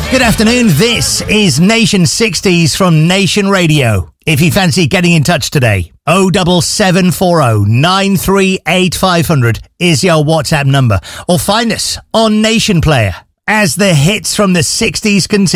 Good afternoon, this is Nation 60s from Nation Radio. If you fancy getting in touch today, 07740 938 500 is your WhatsApp number. Or find us on Nation Player as the hits from the 60s continue.